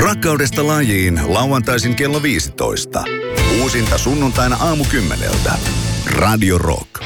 Rakkaudesta lajiin lauantaisin kello 15. Uusinta sunnuntaina aamu 10. Radio Rock.